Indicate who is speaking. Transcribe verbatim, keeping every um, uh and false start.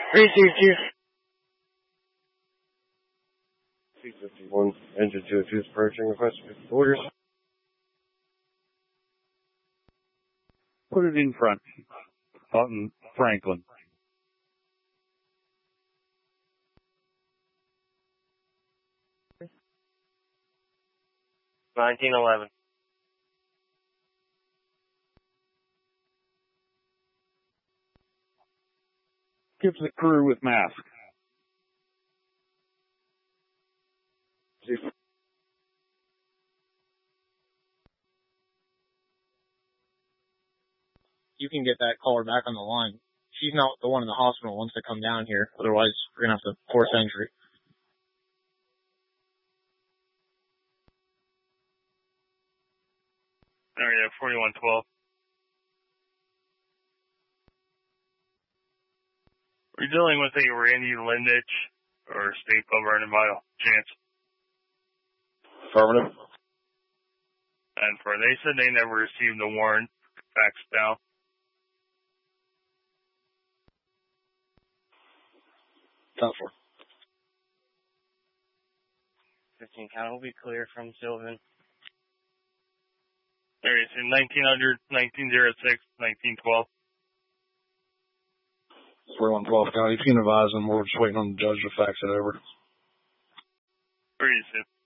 Speaker 1: three two two. C fifty-one, engine two oh two is approaching, request orders.
Speaker 2: Put it in front. Out in Franklin.
Speaker 1: nineteen eleven.
Speaker 2: Give the crew with mask.
Speaker 3: You can get that caller back on the line. She's not the one in the hospital who wants to come down here. Otherwise, we're going to have to force entry.
Speaker 4: Area forty-one twelve. We're dealing with a Randy Lindich or State Pub Vernon Vital. Chance.
Speaker 1: Affirmative.
Speaker 4: And for they said they never received the warrant. Fax down.
Speaker 1: Top four.
Speaker 5: fifteen count will be clear from Sylvan.
Speaker 4: Area nineteen hundred, nineteen oh six, nineteen twelve.
Speaker 6: forty-one twelve County. You can advise them. We're just waiting on the judge to fax it over.
Speaker 4: Pretty soon.